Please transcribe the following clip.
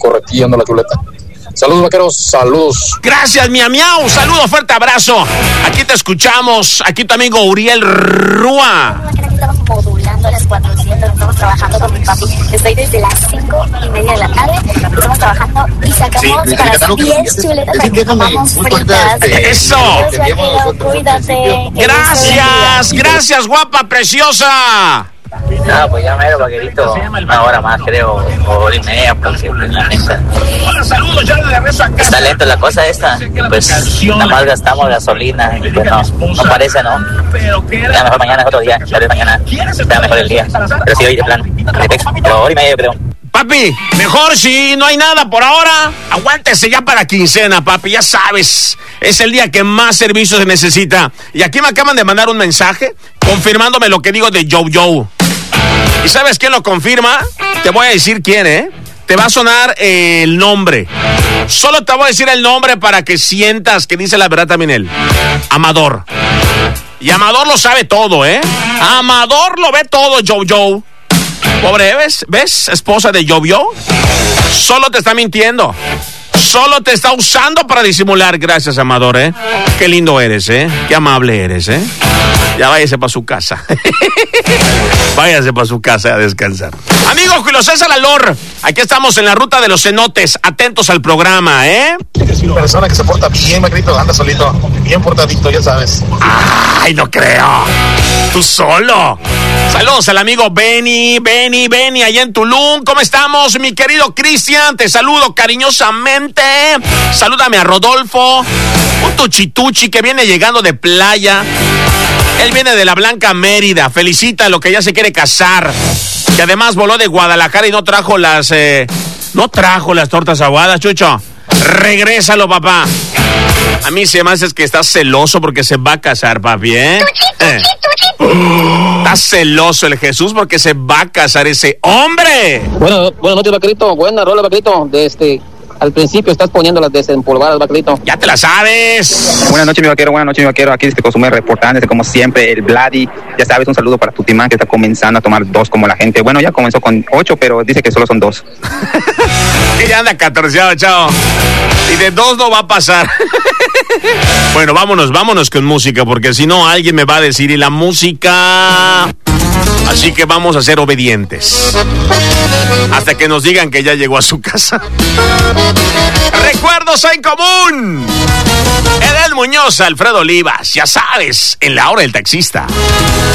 corretillando la chuleta. Saludos, vaqueros, saludos. Gracias, mi miau. Un saludo, fuerte abrazo. Aquí te escuchamos. Aquí tu amigo Uriel Rúa. Estamos modulando las 400. Estamos trabajando con mi papi. Estoy desde las 5:30 de la tarde. Estamos trabajando y sacamos para las 10 chuletas para que comamos fritas. ¡Eso! Cuídate. Gracias, guapa, preciosa. No, pues ya mero, vaquerito, una hora más creo, o hora y media próxima, la neta. Está lento la cosa esta, pues nada más gastamos gasolina, y pues no parece, ¿no? Ya mejor mañana es otro día, tal vez mañana está mejor el día, pero sí hoy de plan, pero hora y media yo creo. Papi, mejor si no hay nada por ahora, aguántese ya para quincena, papi, ya sabes, es el día que más servicio se necesita. Y aquí me acaban de mandar un mensaje confirmándome lo que digo de Joe. ¿Y sabes quién lo confirma? Te voy a decir quién, ¿eh? Te va a sonar el nombre. Solo te voy a decir el nombre para que sientas que dice la verdad también él. Amador. Y Amador lo sabe todo, ¿eh? Amador lo ve todo, Joe. Pobre, ¿ves? Esposa de Joe. Solo te está mintiendo. Solo te está usando para disimular. Gracias, Amador, ¿eh? Qué lindo eres, ¿eh? Qué amable eres, ¿eh? Ya váyase para su casa. Váyase para su casa a descansar. Amigo Julio César Alor, aquí estamos en la ruta de los cenotes. Atentos al programa, ¿eh? Una persona que se porta bien, Macrito, anda solito. Bien portadito, ya sabes. ¡Ay, no creo! ¡Tú solo! Saludos al amigo Benny, allá en Tulum. ¿Cómo estamos, mi querido Cristian? Te saludo cariñosamente. Salúdame a Rodolfo, un tuchituchi que viene llegando de playa. Él viene de la Blanca Mérida. Felicita lo que ya se quiere casar. Que además voló de Guadalajara y no trajo las tortas aguadas, Chucho. Regrésalo, papá. A mí se me hace que estás celoso porque se va a casar, papi, ¿eh? Está celoso el Jesús porque se va a casar ese hombre. Buenas noches, vaquerito. Buena rola, vaquerito. Al principio estás poniendo las desempolvadas, vaquerito. Ya te la sabes. Buenas noches, mi vaquero. Aquí Cozumel reportándose como siempre, el Vladi. Ya sabes, un saludo para Tutimán, que está comenzando a tomar 2 como la gente. Bueno, ya comenzó con 8, pero dice que solo son 2. Ella anda 14, chao. Y de 2 no va a pasar. Bueno, vámonos con música, porque si no alguien me va a decir, ¿y la música? Así que vamos a ser obedientes hasta que nos digan que ya llegó a su casa. Recuerdos en común. Edel Muñoz, Alfredo Olivas, ya sabes, en la hora del taxista.